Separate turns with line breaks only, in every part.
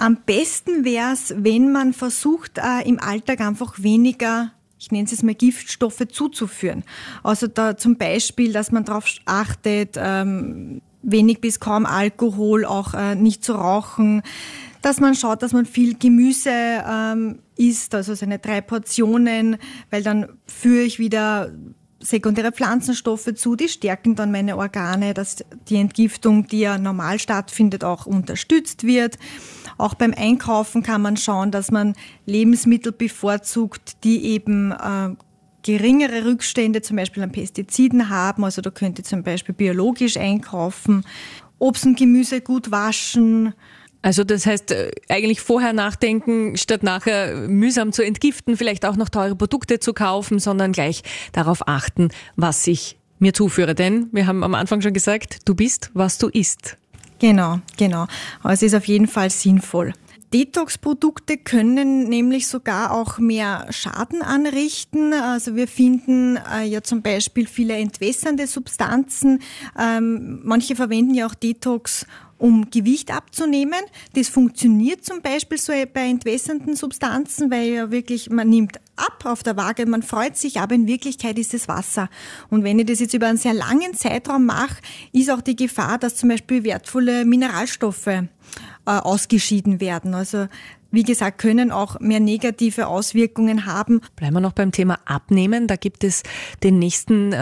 Am besten wäre es, wenn man versucht, im Alltag einfach weniger, ich nenne es jetzt mal, Giftstoffe zuzuführen. Also da zum Beispiel, dass man darauf achtet, wenig bis kaum Alkohol, auch nicht zu rauchen, dass man schaut, dass man viel Gemüse isst, also seine 3 Portionen, weil dann führe ich wieder sekundäre Pflanzenstoffe zu, die stärken dann meine Organe, dass die Entgiftung, die ja normal stattfindet, auch unterstützt wird. Auch beim Einkaufen kann man schauen, dass man Lebensmittel bevorzugt, die eben geringere Rückstände zum Beispiel an Pestiziden haben. Also da könnt ihr zum Beispiel biologisch einkaufen, Obst und Gemüse gut waschen.
Also das heißt, eigentlich vorher nachdenken, statt nachher mühsam zu entgiften, vielleicht auch noch teure Produkte zu kaufen, sondern gleich darauf achten, was ich mir zuführe. Denn wir haben am Anfang schon gesagt, du bist, was du isst.
Genau. Aber es ist auf jeden Fall sinnvoll. Detox-Produkte können nämlich sogar auch mehr Schaden anrichten. Also wir finden ja zum Beispiel viele entwässernde Substanzen. Manche verwenden ja auch Detox, um Gewicht abzunehmen. Das funktioniert zum Beispiel so bei entwässernden Substanzen, weil ja wirklich, man nimmt ab auf der Waage, man freut sich, aber in Wirklichkeit ist es Wasser. Und wenn ich das jetzt über einen sehr langen Zeitraum mache, ist auch die Gefahr, dass zum Beispiel wertvolle Mineralstoffe ausgeschieden werden. Also wie gesagt, können auch mehr negative Auswirkungen haben.
Bleiben wir noch beim Thema Abnehmen. Da gibt es den nächsten,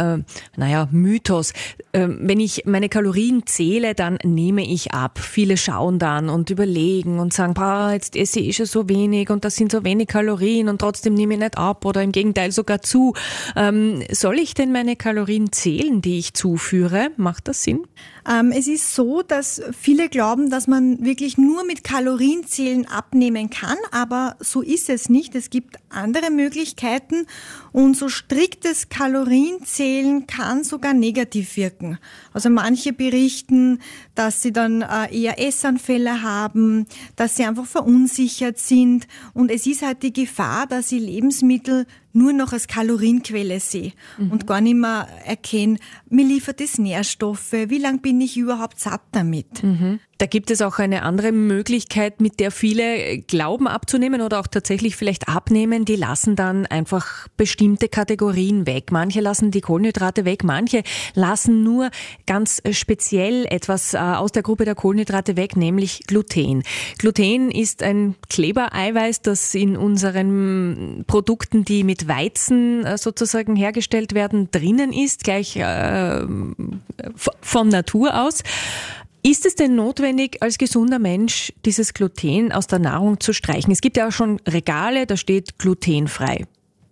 Mythos. Wenn ich meine Kalorien zähle, dann nehme ich ab. Viele schauen dann und überlegen und sagen, jetzt esse ich schon so wenig und das sind so wenig Kalorien und trotzdem nehme ich nicht ab oder im Gegenteil sogar zu. Soll ich denn meine Kalorien zählen, die ich zuführe? Macht das Sinn?
Es ist so, dass viele glauben, dass man wirklich nur mit Kalorienzählen abnehmen kann, aber so ist es nicht. Es gibt andere Möglichkeiten und so striktes Kalorienzählen kann sogar negativ wirken. Also manche berichten, dass sie dann eher Essanfälle haben, dass sie einfach verunsichert sind und es ist halt die Gefahr, dass ich Lebensmittel nur noch als Kalorienquelle sehe und gar nicht mehr erkenne, mir liefert es Nährstoffe, wie lange bin ich überhaupt satt damit.
Da gibt es auch eine andere Möglichkeit, mit der viele glauben abzunehmen oder auch tatsächlich vielleicht abnehmen. Die lassen dann einfach bestimmte Kategorien weg. Manche lassen die Kohlenhydrate weg, manche lassen nur ganz speziell etwas aus der Gruppe der Kohlenhydrate weg, nämlich Gluten. Gluten ist ein Klebereiweiß, das in unseren Produkten, die mit Weizen sozusagen hergestellt werden, drinnen ist, gleich von Natur aus. Ist es denn notwendig, als gesunder Mensch dieses Gluten aus der Nahrung zu streichen? Es gibt ja auch schon Regale, da steht glutenfrei.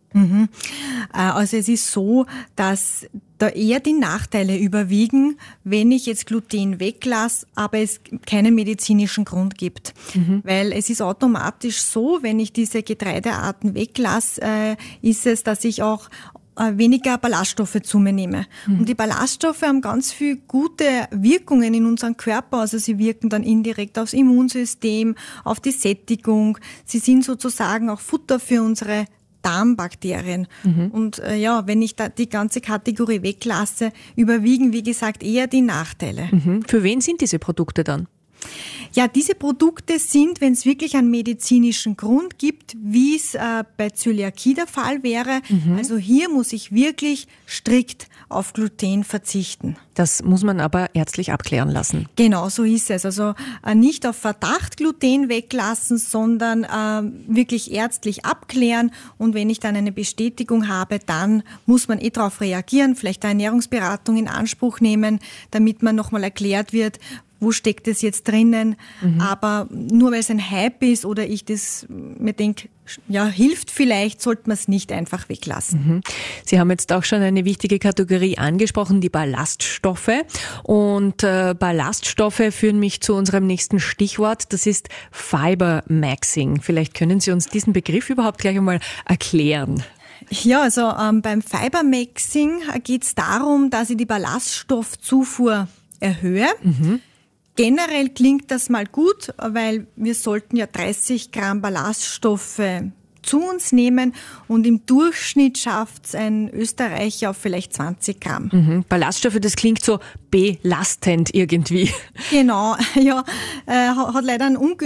Also es ist so, dass da eher die Nachteile überwiegen, wenn ich jetzt Gluten weglasse, aber es keinen medizinischen Grund gibt. Weil es ist automatisch so, wenn ich diese Getreidearten weglasse, ist es, dass ich auch weniger Ballaststoffe zu mir nehme. Und die Ballaststoffe haben ganz viele gute Wirkungen in unserem Körper. Also sie wirken dann indirekt aufs Immunsystem, auf die Sättigung. Sie sind sozusagen auch Futter für unsere Darmbakterien. Und wenn ich da die ganze Kategorie weglasse, überwiegen, wie gesagt, eher die Nachteile.
Für wen sind diese Produkte dann?
Ja, diese Produkte sind, wenn es wirklich einen medizinischen Grund gibt, wie es bei Zöliakie der Fall wäre. Also hier muss ich wirklich strikt auf Gluten verzichten.
Das muss man aber ärztlich abklären lassen.
Genau, so ist es. Also nicht auf Verdacht Gluten weglassen, sondern wirklich ärztlich abklären. Und wenn ich dann eine Bestätigung habe, dann muss man darauf reagieren, vielleicht eine Ernährungsberatung in Anspruch nehmen, damit man nochmal erklärt wird, wo steckt es jetzt drinnen, aber nur weil es ein Hype ist oder ich das mir denke, ja, hilft vielleicht, sollte man es nicht einfach weglassen.
Sie haben jetzt auch schon eine wichtige Kategorie angesprochen, die Ballaststoffe. Und Ballaststoffe führen mich zu unserem nächsten Stichwort, das ist Fibermaxing. Vielleicht können Sie uns diesen Begriff überhaupt gleich einmal erklären.
Ja, also beim Fibermaxing geht es darum, dass ich die Ballaststoffzufuhr erhöhe. Generell klingt das mal gut, weil wir sollten ja 30 Gramm Ballaststoffe zu uns nehmen und im Durchschnitt schafft es ein Österreicher auf vielleicht 20 Gramm.
Ballaststoffe, das klingt so belastend irgendwie.
Genau, ja, hat leider einen ungünstigen